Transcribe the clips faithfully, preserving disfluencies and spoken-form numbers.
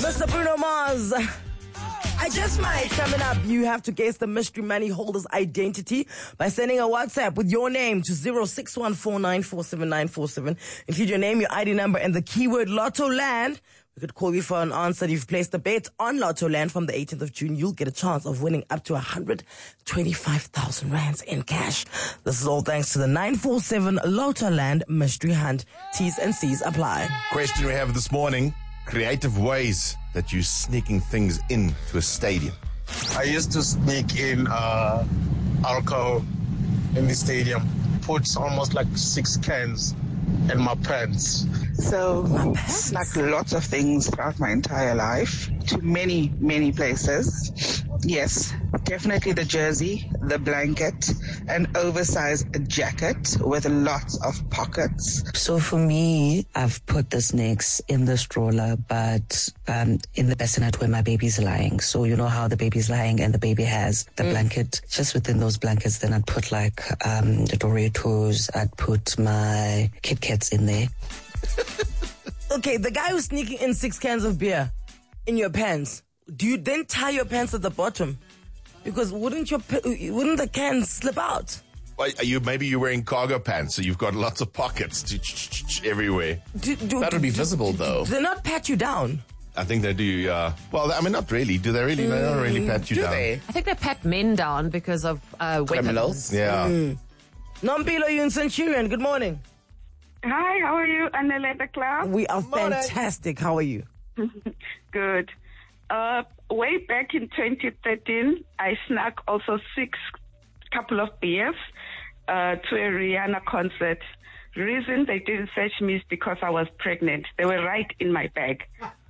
Mister Bruno Mars. I just might. Coming up, you have to guess the mystery money holder's identity by sending a WhatsApp with your name to zero six one four nine four seven nine four seven. Include your name, your I D number, and the keyword Lotto Land. We could call you for an answer. If you've placed a bet on Lotto Land from the eighteenth of June, you'll get a chance of winning up to one hundred twenty-five thousand rands in cash. This is all thanks to the nine four seven Lotto Land Mystery Hunt. T's and C's apply. Question we have this morning: creative ways that you sneaking things into a stadium. I used to sneak in uh, alcohol in the stadium. Put almost like six cans in my pants. So, snuck lots of things throughout my entire life to many, many places. Yes, definitely the jersey, the blanket, an oversized jacket with lots of pockets. So for me, I've put the snakes in the stroller, but um, in the bassinet where my baby's lying. So you know how the baby's lying and the baby has the mm. blanket. Just within those blankets, then I'd put like um, the Doritos, I'd put my Kit Kats in there. Okay, the guy who's sneaking in six cans of beer in your pants, do you then tie your pants at the bottom? Because wouldn't your wouldn't the cans slip out? Well, are you maybe you're wearing cargo pants, so you've got lots of pockets to everywhere. Do, do, that would be do, visible, do, though. Do they not pat you down? I think they do. Yeah. Well, I mean, not really. Do they really? Mm, they don't really pat you do down. They? I think they pat men down because of uh, criminals. Yeah. Mm. Nompilo, you in Centurion. Good morning. Hi, how are you, Annalena Club? We are fantastic. How are you? Good. Uh, way back in twenty thirteen, I snuck also six couple of beers uh, to a Rihanna concert. Reason they didn't search me is because I was pregnant. They were right in my bag.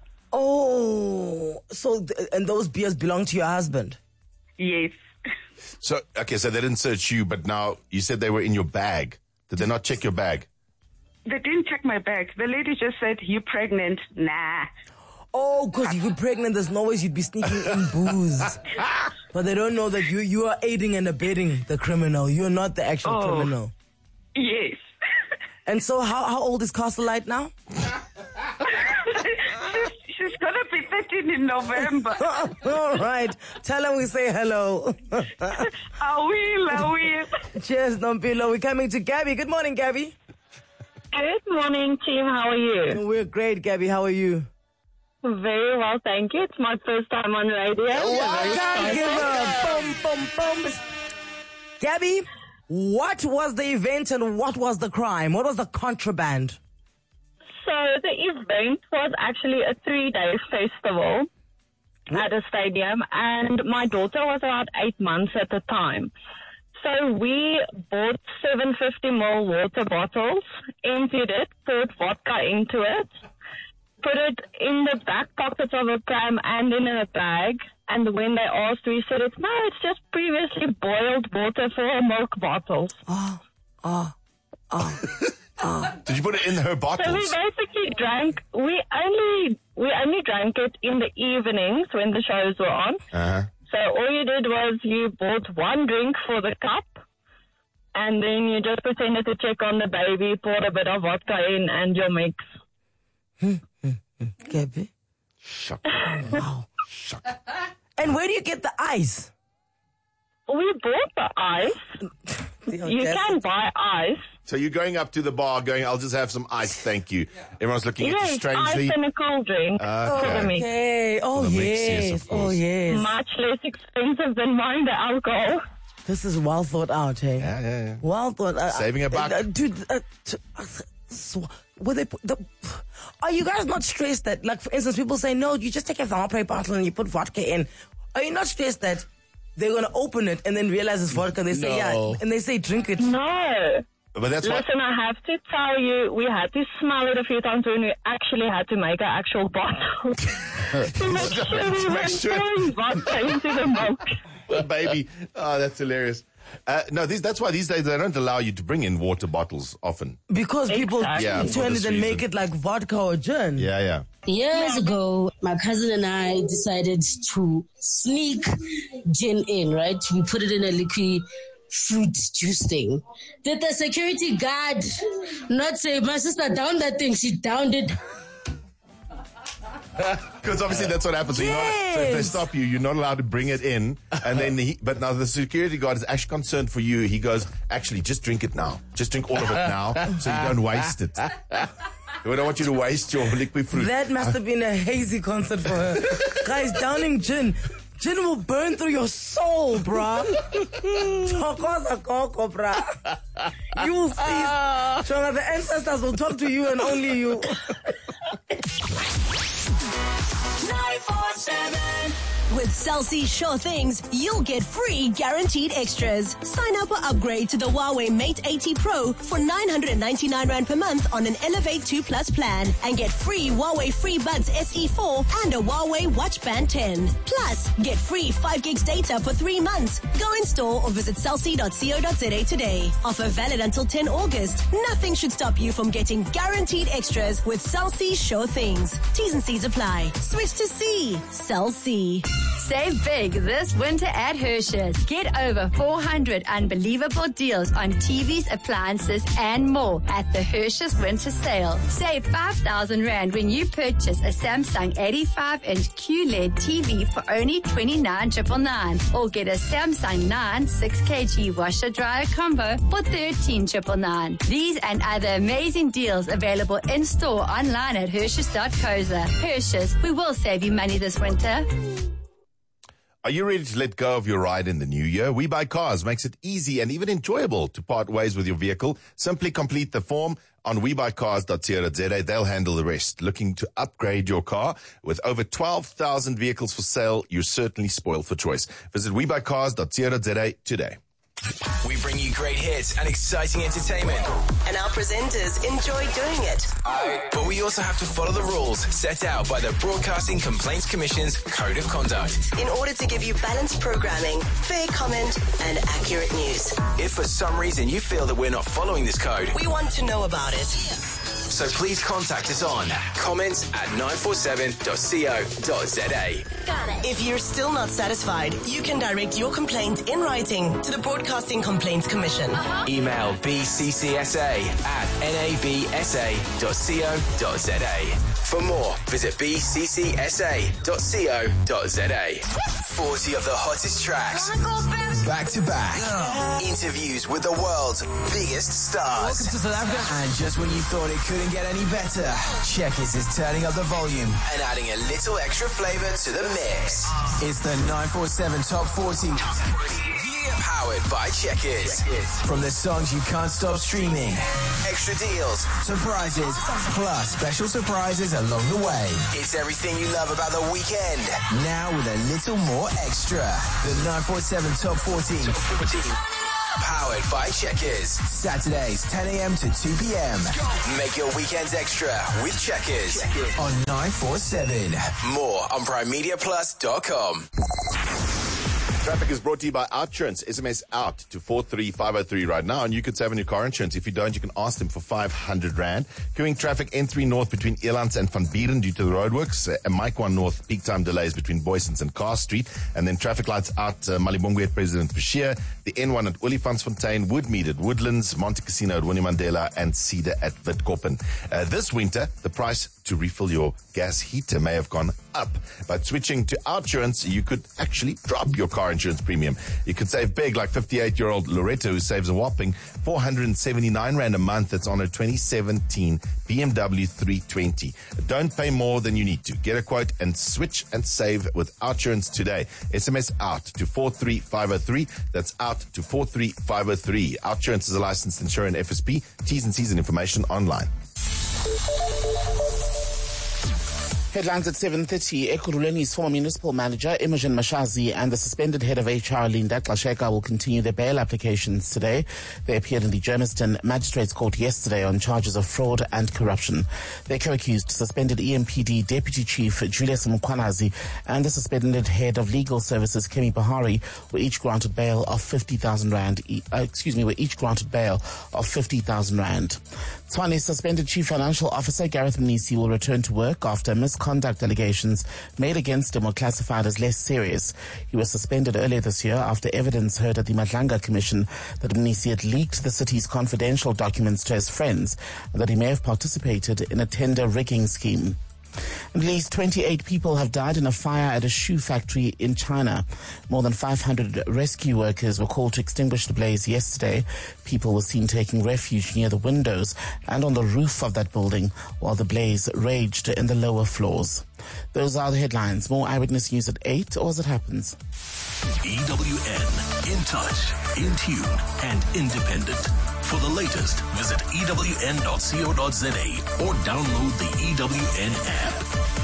Oh, so th- and those beers belong to your husband? Yes. So, okay, so they didn't search you, but now you said they were in your bag. Did they not check your bag? They didn't check my bag. The lady just said, "You pregnant?" Nah. Oh, because you're pregnant, there's no ways you'd be sneaking in booze. But they don't know that you you are aiding and abetting the criminal. You're not the actual oh, criminal. Yes. And so how, how old is Castlelight now? she's, she's going to be thirteen in November. All right. Tell her we say hello. I will, I will. Cheers, Nompilo. We're coming to Gabby. Good morning, Gabby. Good morning, team. How are you? We're great, Gabby. How are you? Very well, thank you. It's my first time on radio. Welcome, give her a boom, boom, boom. Gabby, what was the event and what was the crime? What was the contraband? So the event was actually a three-day festival at a stadium, and my daughter was about eight months at the time. So we bought seven hundred fifty milliliter water bottles, emptied it, poured vodka into it, put it in the back pockets of a pram and in a bag. And when they asked, we said, it's, no, it's just previously boiled water for milk bottles. Oh, oh, oh, oh. Did you put it in her bottles? So we basically drank, we only, we only drank it in the evenings when the shows were on. Uh-huh. So all you did was you bought one drink for the cup, and then you just pretended to check on the baby, poured a bit of vodka in, and your mix. Gabby? Shock. Wow. Shock. And where do you get the ice? We bought the ice. You can buy ice. So you're going up to the bar going, I'll just have some ice, thank you. Everyone's looking yes, at you strangely. Ice and a cold drink. Okay. For the mix. Okay. Oh, For the mix, yes. yes, of course. Oh, yes. Much less expensive than mine, the alcohol. This is well thought out, hey? Yeah, yeah, yeah. Well thought out. Saving a buck. Uh, dude, uh, to, uh, so, were they, the, are you guys not stressed that, like, for instance, people say, no, you just take a Valpre bottle and you put vodka in. Are you not stressed that they're going to open it and then realize it's vodka? They say, No. yeah, and they say, drink it. No. But that's what. Listen, I have to tell you, we had to smell it a few times when we actually had to make an actual bottle. to make sure we Make weren't sure- pouring vodka into the milk. Well, baby. Oh, that's hilarious. Uh, no, these, that's why these days they don't allow you to bring in water bottles often. Because people Exactly. Yeah, for turn this it and make reason. it like vodka or gin. Yeah, yeah. Years ago, my cousin and I decided to sneak gin in, right? We put it in a liquid fruit juice thing. Did the security guard not say, my sister downed that thing? She downed it. Because obviously that's what happens. So, you're not, so if they stop you, you're not allowed to bring it in. And then, he, but now the security guard is actually concerned for you. He goes, actually, just drink it now. Just drink all of it now, so you don't waste it. We don't want you to waste your liquid fruit. That must have been a hazy concert for her. Guys, downing gin. Gin will burn through your soul, bruh. Chokoza koko, bruh. You will see. Chonga, the ancestors will talk to you and only you. nine four seven. With Cell C Sure Things, you'll get free guaranteed extras. Sign up or upgrade to the Huawei Mate eighty Pro for nine hundred ninety-nine rand per month on an Elevate two Plus plan and get free Huawei FreeBuds S E four and a Huawei Watch Band ten. Plus, get free five gigs data for three months. Go in store or visit cell c dot co dot za today. Offer valid until the tenth of August. Nothing should stop you from getting guaranteed extras with Cell C Sure Things. T's and C's apply. Switch to C. Cell C. Save big this winter at Hershey's. Get over four hundred unbelievable deals on T Vs, appliances, and more at the Hershey's Winter Sale. Save five thousand rand when you purchase a Samsung eighty-five inch Q L E D T V for only twenty-nine thousand nine hundred ninety-nine, or get a Samsung nine six kilogram washer dryer combo for thirteen thousand nine hundred ninety-nine. These and other amazing deals available in store online at Hershey's dot co dot za. Hershey's, we will save you money this winter. Are you ready to let go of your ride in the new year? We Buy Cars makes it easy and even enjoyable to part ways with your vehicle. Simply complete the form on we buy cars dot co dot za. They'll handle the rest. Looking to upgrade your car? With over twelve thousand vehicles for sale, you're certainly spoiled for choice. Visit we buy cars dot co dot za today. We bring you great hits and exciting entertainment. And our presenters enjoy doing it. But we also have to follow the rules set out by the Broadcasting Complaints Commission's Code of Conduct. In order to give you balanced programming, fair comment, and accurate news. If for some reason you feel that we're not following this code, we want to know about it. So please contact us on comments at nine four seven dot co dot za. If you're still not satisfied, you can direct your complaint in writing to the Broadcasting Complaints Commission. Uh-huh. Email b c c s a at n a b s a dot co dot za. For more, visit b c c s a dot co dot za. forty of the hottest tracks, back to back. Interviews with the world's biggest stars. Welcome to South Africa. And just when you thought it couldn't get any better, Checkers is turning up the volume and adding a little extra flavor to the mix. It's the nine four seven Top forty. Powered by Checkers. From the songs you can't stop streaming, extra deals, surprises, plus special surprises along the way. It's everything you love about the weekend, now with a little more extra. The nine four seven Top forty. Powered by Checkers. Saturdays, ten a.m. to two p.m. Make your weekends extra with Checkers on nine four seven. More on prime media plus dot com. Traffic is brought to you by Outsurance. S M S out to four three five oh three right now, and you could save on your car insurance. If you don't, you can ask them for five hundred rand. Queuing traffic N three North between Elands and Van Buren due to the roadworks. Uh, Mike one North, peak time delays between Boysons and Carr Street. And then traffic lights out uh, Malibongwe at President Fischer, the N one at Olifantsfontein, Woodmead at Woodlands, Monte Casino at Winnie Mandela, and Cedar at Witkoppen. Uh, this winter, the price to refill your gas heater may have gone up. But switching to Outsurance, you could actually drop your car insurance premium. You could save big, like fifty-eight-year-old Loretta, who saves a whopping four hundred seventy-nine rand a month. That's on her twenty seventeen B M W three twenty. Don't pay more than you need to. Get a quote and switch and save with Outsurance today. S M S out to four three five oh three. That's out to four three five oh three. Outsurance is a licensed insurer in F S P. T's and C's and information online. Headlines at seven thirty. Ekurhuleni's former municipal manager, Imogen Mashazi, and the suspended head of H R, Linda Xhaka, will continue their bail applications today. They appeared in the Germiston Magistrates Court yesterday on charges of fraud and corruption. Their co-accused, suspended E M P D Deputy Chief Julius Mkwanazi and the suspended head of Legal Services, Kemi Bahari, were each granted bail of fifty thousand rand. Uh, excuse me, were each granted bail of fifty thousand rand. Tshwane's suspended Chief Financial Officer, Gareth Mnisi, will return to work after misconduct allegations made against him were classified as less serious. He was suspended earlier this year after evidence heard at the Madlanga Commission that Mnisi had leaked the city's confidential documents to his friends and that he may have participated in a tender rigging scheme. At least twenty-eight people have died in a fire at a shoe factory in China. More than five hundred rescue workers were called to extinguish the blaze yesterday. People were seen taking refuge near the windows and on the roof of that building while the blaze raged in the lower floors. Those are the headlines. More Eyewitness News at eight or as it happens. E W N, in touch, in tune, and independent. For the latest, visit E W N dot co dot za or download the E W N app.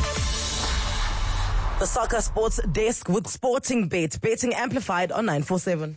The Soccer Sports Desk with Sporting Bet. Betting amplified on nine four seven.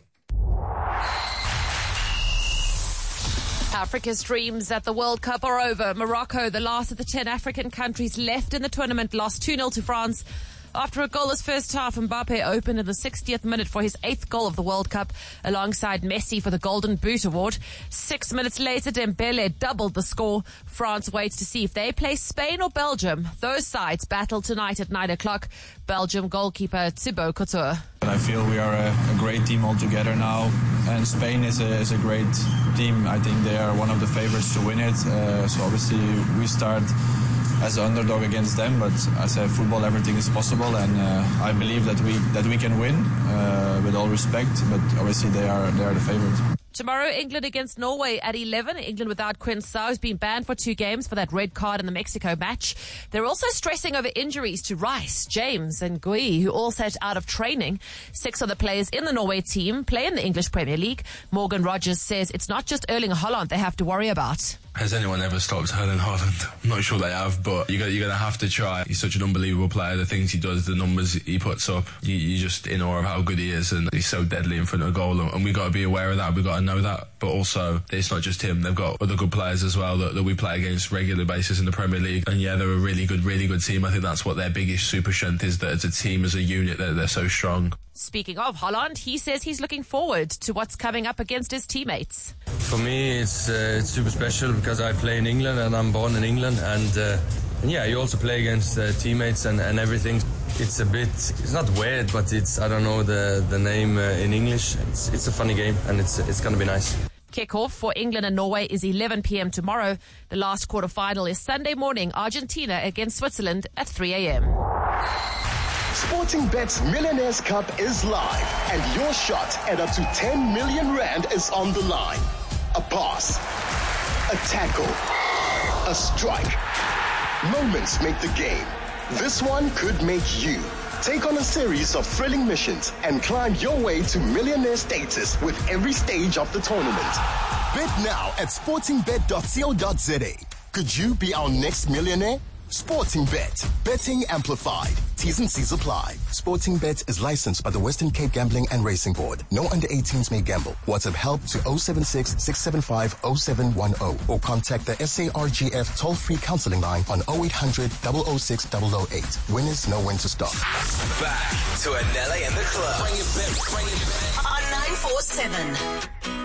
Africa's dreams at the World Cup are over. Morocco, the last of the ten African countries left in the tournament, lost two nil to France. After a goalless first half, Mbappe opened in the sixtieth minute for his eighth goal of the World Cup, alongside Messi for the Golden Boot Award. Six minutes later, Dembele doubled the score. France waits to see if they play Spain or Belgium. Those sides battle tonight at nine o'clock. Belgium goalkeeper Thibaut Courtois. I feel we are a, a great team all together now, and Spain is a, is a great team. I think they are one of the favorites to win it. Uh, so obviously we start as an underdog against them, but as a football, everything is possible, and uh, I believe that we that we can win. Uh, with all respect, but obviously they are they are the favorites. Tomorrow, England against Norway at eleven. England without Quinn Sau has been banned for two games for that red card in the Mexico match. They're also stressing over injuries to Rice, James and Gui, who all sat out of training. Six of the players in the Norway team play in the English Premier League. Morgan Rogers says it's not just Erling Haaland they have to worry about. Has anyone ever stopped Erling Haaland? I'm not sure they have, but you're, you're going to have to try. He's such an unbelievable player. The things he does, the numbers he puts up, you, you're just in awe of how good he is, and he's so deadly in front of goal, and we've got to be aware of that. We've got to know that. But also, it's not just him. They've got other good players as well that, that we play against regular basis in the Premier League. And yeah, they're a really good, really good team. I think that's what their biggest super strength is, that as a team, as a unit, they're, they're so strong. Speaking of Haaland, he says he's looking forward to what's coming up against his teammates. For me, it's, uh, it's super special because I play in England and I'm born in England. And, uh, and yeah, you also play against uh, teammates and, and everything. It's a bit, it's not weird, but it's, I don't know the, the name uh, in English. It's, it's a funny game, and it's, it's going to be nice. Kickoff for England and Norway is eleven p.m. tomorrow. The last quarterfinal is Sunday morning, Argentina against Switzerland at three a.m. Sporting Bet's Millionaires Cup is live, and your shot at up to ten million rand is on the line. A pass, a tackle, a strike. Moments make the game. This one could make you. Take on a series of thrilling missions and climb your way to millionaire status with every stage of the tournament. Bet now at sporting bet dot co dot za. Could you be our next millionaire? Sporting Bet. Betting amplified. T's and C's apply. Sporting Bet is licensed by the Western Cape Gambling and Racing Board. No under eighteens may gamble. WhatsApp help to oh seven six, six seven five, oh seven one oh or contact the S A R G F toll-free counseling line on oh eight hundred, oh oh six, oh oh eight. Winners know when to stop. Back to Anele and the Club. Bring it back, bring it back. On nine four seven.